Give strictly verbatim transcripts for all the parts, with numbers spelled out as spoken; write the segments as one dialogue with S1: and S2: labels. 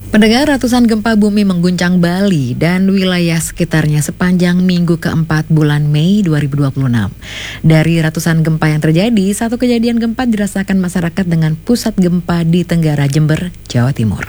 S1: Pendengar, ratusan gempa bumi mengguncang Bali dan wilayah sekitarnya sepanjang minggu keempat bulan Mei dua ribu dua puluh enam. Dari ratusan gempa yang terjadi, satu kejadian gempa dirasakan masyarakat dengan pusat gempa di Tenggara, Jember, Jawa Timur.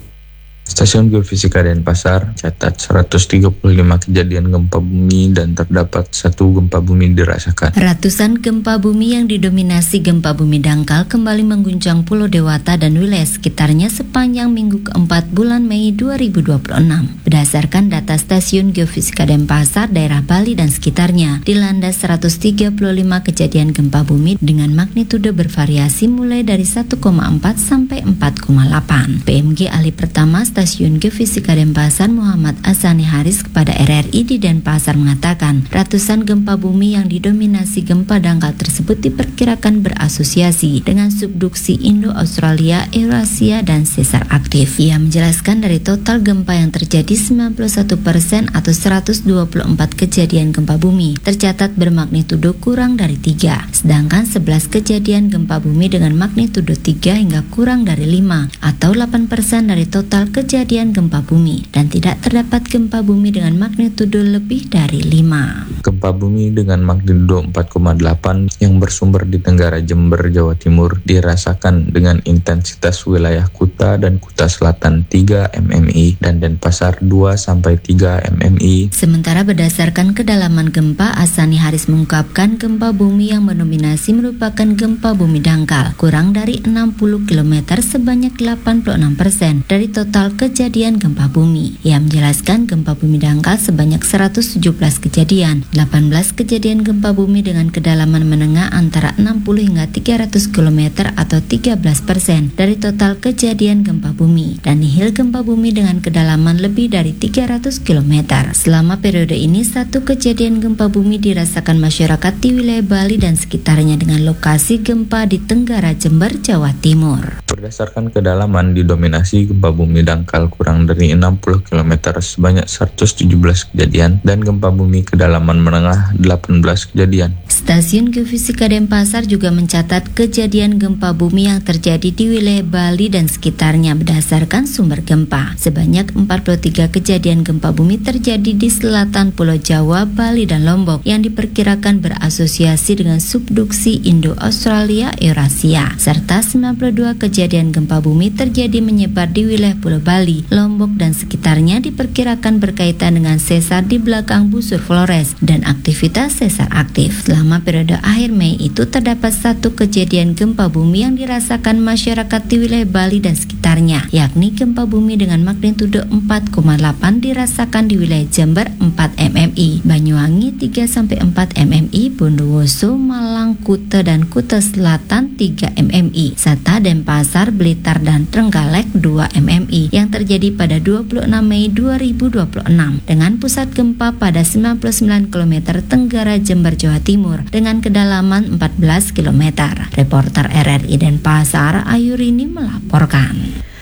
S2: Stasiun Geofisika Denpasar catat seratus tiga puluh lima kejadian gempa bumi dan terdapat satu gempa bumi dirasakan.
S3: Ratusan gempa bumi yang didominasi gempa bumi dangkal kembali mengguncang Pulau Dewata dan wilayah sekitarnya sepanjang minggu keempat bulan Mei dua ribu dua puluh enam. Berdasarkan data Stasiun Geofisika Denpasar, daerah Bali dan sekitarnya dilanda seratus tiga puluh lima kejadian gempa bumi dengan magnitudo bervariasi mulai dari satu koma empat sampai empat koma delapan. P M G ahli pertama Stasiun Geofisika Denpasar Muhammad Asani Haris kepada R R I di Denpasar mengatakan ratusan gempa bumi yang didominasi gempa dangkal tersebut diperkirakan berasosiasi dengan subduksi Indo-Australia, Eurasia, dan sesar aktif. Ia menjelaskan dari total gempa yang terjadi sembilan puluh satu persen atau seratus dua puluh empat kejadian gempa bumi tercatat bermagnitudo kurang dari tiga, sedangkan sebelas kejadian gempa bumi dengan magnitudo tiga hingga kurang dari lima atau delapan persen dari total kejadian gempa bumi, dan tidak terdapat gempa bumi dengan magnitudo lebih dari lima.
S2: Gempa bumi dengan magnitudo empat koma delapan yang bersumber di Tenggara, Jember, Jawa Timur dirasakan dengan intensitas wilayah Kuta dan Kuta Selatan tiga milimeter dan Denpasar dua sampai tiga milimeter.
S3: Sementara berdasarkan kedalaman gempa, Asani Haris mengungkapkan gempa bumi yang mendominasi merupakan gempa bumi dangkal kurang dari enam puluh kilometer sebanyak delapan puluh enam persen dari total kejadian gempa bumi. Ia menjelaskan gempa bumi dangkal sebanyak seratus tujuh belas kejadian, delapan belas kejadian gempa bumi dengan kedalaman menengah antara enam puluh hingga tiga ratus kilometer atau tiga belas persen dari total kejadian gempa bumi, dan nihil gempa bumi dengan kedalaman lebih dari tiga ratus kilometer. Selama periode ini, satu kejadian gempa bumi dirasakan masyarakat di wilayah Bali dan sekitarnya dengan lokasi gempa di Tenggara, Jember, Jawa Timur.
S2: Berdasarkan kedalaman, didominasi gempa bumi dangkal kurang dari enam puluh kilometer sebanyak seratus tujuh belas kejadian dan gempa bumi kedalaman menengah delapan belas kejadian.
S3: Stasiun Geofisika Denpasar juga mencatat kejadian gempa bumi yang terjadi di wilayah Bali dan sekitarnya berdasarkan sumber gempa. Sebanyak empat puluh tiga kejadian gempa bumi terjadi di selatan Pulau Jawa, Bali, dan Lombok yang diperkirakan berasosiasi dengan subduksi Indo-Australia, Eurasia, serta sembilan puluh dua kejadian gempa bumi terjadi menyebar di wilayah Pulau Bali, Lombok, dan sekitarnya diperkirakan berkaitan dengan sesar di belakang busur Flores dan aktivitas sesar aktif. Selama periode akhir Mei itu terdapat satu kejadian gempa bumi yang dirasakan masyarakat di wilayah Bali dan sekitarnya, yakni gempa bumi dengan magnitudo empat koma delapan dirasakan di wilayah Jember empat milimeter, Banyuwangi tiga sampai empat milimeter, Bondowoso, Malang, Kuta, dan Kuta Selatan tiga milimeter, serta Denpasar, Blitar, dan Trenggalek dua milimeter yang terjadi pada dua puluh enam Mei dua ribu dua puluh enam dengan pusat gempa pada sembilan puluh sembilan kilometer Tenggara, Jember, Jawa Timur dengan kedalaman empat belas kilometer. Reporter R R I Denpasar, Ayurini melaporkan.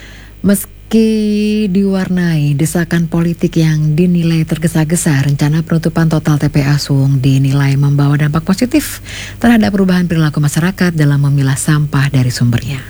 S1: Meski diwarnai desakan politik yang dinilai tergesa-gesa, rencana penutupan total T P A Suwung dinilai membawa dampak positif terhadap perubahan perilaku masyarakat dalam memilah sampah dari sumbernya.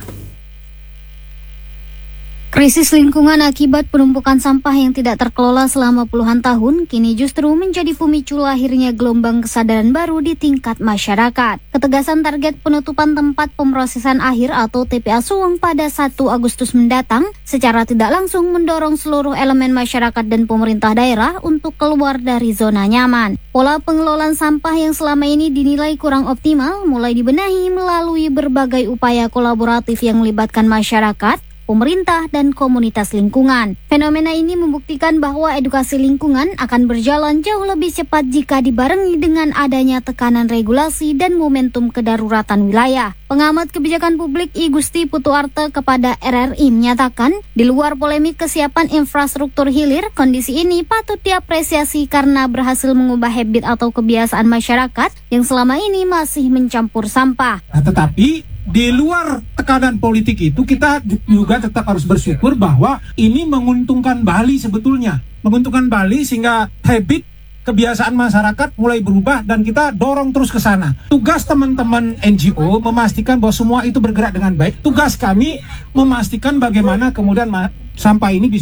S4: Krisis lingkungan akibat penumpukan sampah yang tidak terkelola selama puluhan tahun kini justru menjadi pemicu lahirnya gelombang kesadaran baru di tingkat masyarakat. Ketegasan target penutupan tempat pemrosesan akhir atau T P A Suwung pada satu Agustus mendatang secara tidak langsung mendorong seluruh elemen masyarakat dan pemerintah daerah untuk keluar dari zona nyaman. Pola pengelolaan sampah yang selama ini dinilai kurang optimal mulai dibenahi melalui berbagai upaya kolaboratif yang melibatkan masyarakat, pemerintah, dan komunitas lingkungan. Fenomena ini membuktikan bahwa edukasi lingkungan akan berjalan jauh lebih cepat jika dibarengi dengan adanya tekanan regulasi dan momentum kedaruratan wilayah. Pengamat kebijakan publik I Gusti Putuarte kepada R R I menyatakan, di luar polemik kesiapan infrastruktur hilir, kondisi ini patut diapresiasi karena berhasil mengubah habit atau kebiasaan masyarakat yang selama ini masih mencampur sampah.
S5: Nah, tetapi di luar tekanan politik itu kita juga tetap harus bersyukur bahwa ini menguntungkan Bali sebetulnya. Menguntungkan Bali sehingga habit kebiasaan masyarakat mulai berubah dan kita dorong terus ke sana. Tugas teman-teman N G O memastikan bahwa semua itu bergerak dengan baik. Tugas kami memastikan bagaimana kemudian sampah ini bisa